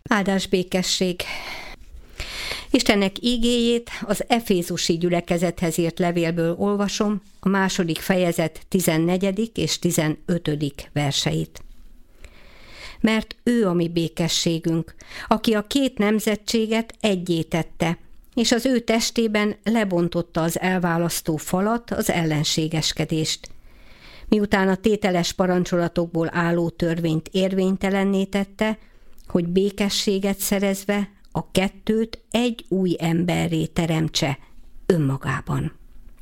Áldás békesség! Istennek ígéjét az efézusi gyülekezethez írt levélből olvasom, a 2. fejezet 14. és 15. verseit. Mert ő a mi békességünk, aki a két nemzetséget eggyé tette, és az ő testében lebontotta az elválasztó falat, az ellenségeskedést. Miután a tételes parancsolatokból álló törvényt érvénytelenné tette, hogy békességet szerezve a kettőt egy új emberré teremtse önmagában.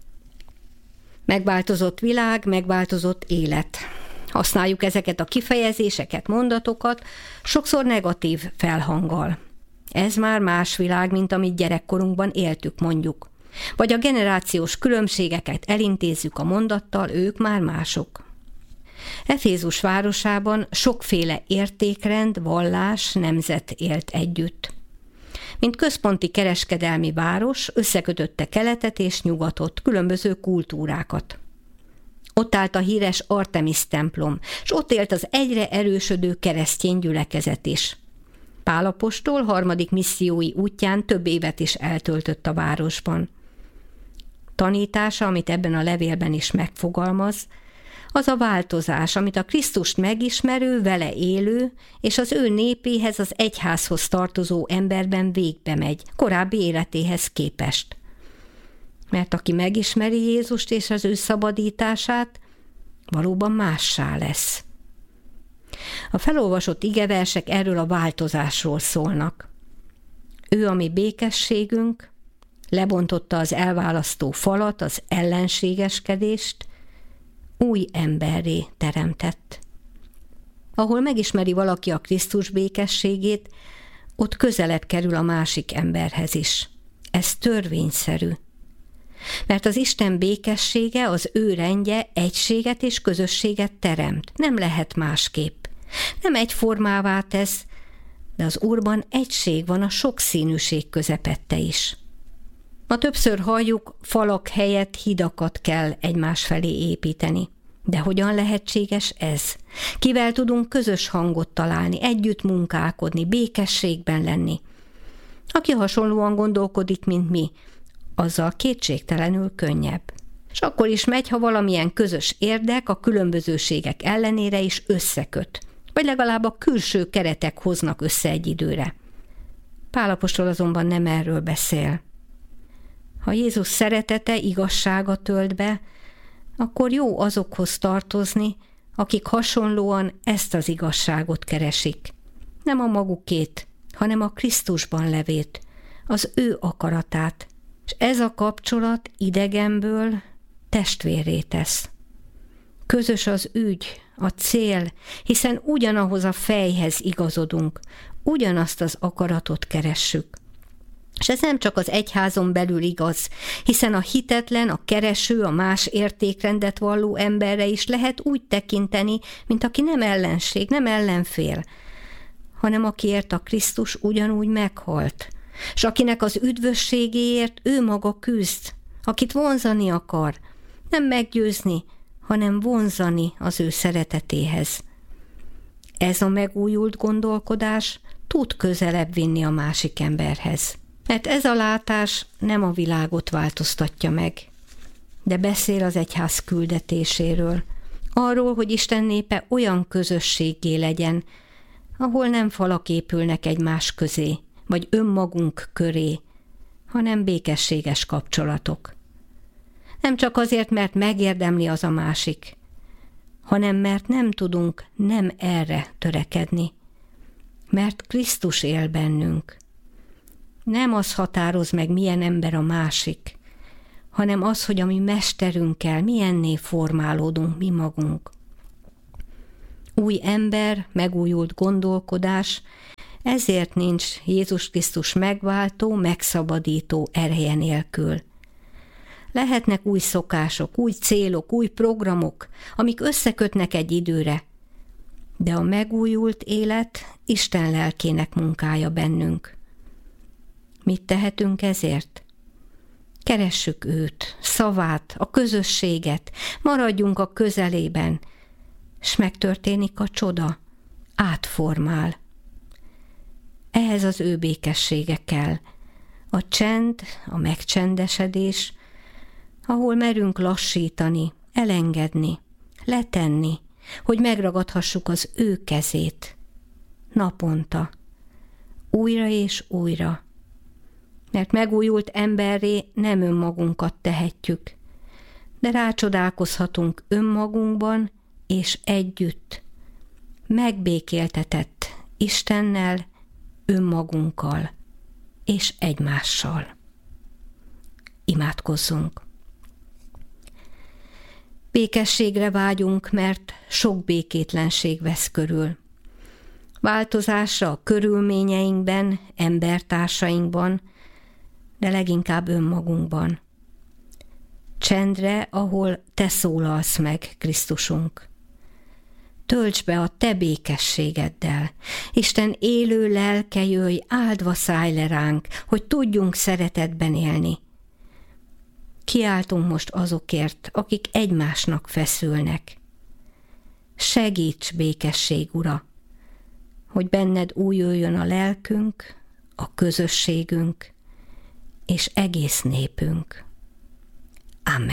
Megváltozott világ, megváltozott élet. Használjuk ezeket a kifejezéseket, mondatokat, sokszor negatív felhanggal. Ez már más világ, mint amit gyerekkorunkban éltük, mondjuk. Vagy a generációs különbségeket elintézzük a mondattal, ők már mások. Efézus városában sokféle értékrend, vallás, nemzet élt együtt. Mint központi kereskedelmi város összekötötte keletet és nyugatot, különböző kultúrákat. Ott állt a híres Artemis templom, és ott élt az egyre erősödő keresztény gyülekezet is. Pál apostol 3. missziói útján több évet is eltöltött a városban. Tanítása, amit ebben a levélben is megfogalmaz, az a változás, amit a Krisztust megismerő, vele élő, és az ő népéhez, az egyházhoz tartozó emberben végbe megy, korábbi életéhez képest. Mert aki megismeri Jézust és az ő szabadítását, valóban mássá lesz. A felolvasott igeversek erről a változásról szólnak. Ő a mi békességünk, lebontotta az elválasztó falat, az ellenségeskedést, új emberré teremtett. Ahol megismeri valaki a Krisztus békességét, ott közelebb kerül a másik emberhez is. Ez törvényszerű. Mert az Isten békessége, az ő rendje egységet és közösséget teremt. Nem lehet másképp. Nem egyformává tesz, de az Úrban egység van a sokszínűség közepette is. Ma többször halljuk, falak helyett hidakat kell egymás felé építeni. De hogyan lehetséges ez? Kivel tudunk közös hangot találni, együtt munkálkodni, békességben lenni? Aki hasonlóan gondolkodik, mint mi, azzal kétségtelenül könnyebb. És akkor is megy, ha valamilyen közös érdek a különbözőségek ellenére is összeköt, vagy legalább a külső keretek hoznak össze egy időre. Pál apostol azonban nem erről beszél. Ha Jézus szeretete, igazsága tölt be, akkor jó azokhoz tartozni, akik hasonlóan ezt az igazságot keresik. Nem a magukét, hanem a Krisztusban levét, az ő akaratát, és ez a kapcsolat idegenből testvérré tesz. Közös az ügy, a cél, hiszen ugyanahoz a fejhez igazodunk, ugyanazt az akaratot keressük. És ez nem csak az egyházon belül igaz, hiszen a hitetlen, a kereső, a más értékrendet valló emberre is lehet úgy tekinteni, mint aki nem ellenség, nem ellenfél, hanem akiért a Krisztus ugyanúgy meghalt, és akinek az üdvösségéért ő maga küzd, akit vonzani akar, nem meggyőzni, hanem vonzani az ő szeretetéhez. Ez a megújult gondolkodás tud közelebb vinni a másik emberhez. Mert ez a látás nem a világot változtatja meg, de beszél az egyház küldetéséről, arról, hogy Isten népe olyan közösséggé legyen, ahol nem falak épülnek egymás közé, vagy önmagunk köré, hanem békességes kapcsolatok. Nem csak azért, mert megérdemli az a másik, hanem mert nem tudunk nem erre törekedni, mert Krisztus él bennünk. Nem az határoz meg, milyen ember a másik, hanem az, hogy a mi mesterünkkel milyenné formálódunk mi magunk. Új ember, megújult gondolkodás, ezért nincs Jézus Krisztus megváltó, megszabadító ereje nélkül. Lehetnek új szokások, új célok, új programok, amik összekötnek egy időre, de a megújult élet Isten lelkének munkája bennünk. Mit tehetünk ezért? Keressük őt, szavát, a közösséget, maradjunk a közelében, s megtörténik a csoda, átformál. ehhez az ő békessége kell. A csend, a megcsendesedés, ahol merünk lassítani, elengedni, letenni, hogy megragadhassuk az ő kezét. Naponta, újra és újra. Mert megújult emberré nem önmagunkat tehetjük, de rácsodálkozhatunk önmagunkban és együtt, megbékéltetett Istennel, önmagunkkal és egymással. Imádkozzunk! Békességre vágyunk, mert sok békétlenség vesz körül. Változásra a körülményeinkben, embertársainkban, de leginkább önmagunkban. Csendre, ahol te szólalsz meg, Krisztusunk. Tölts be a te békességeddel. Isten élő lelke jöjj, áldva szállj le ránk, hogy tudjunk szeretetben élni. Kiáltunk most azokért, akik egymásnak feszülnek. Segíts, békesség, Ura, hogy benned újuljon a lelkünk, a közösségünk és egész népünk. Amen.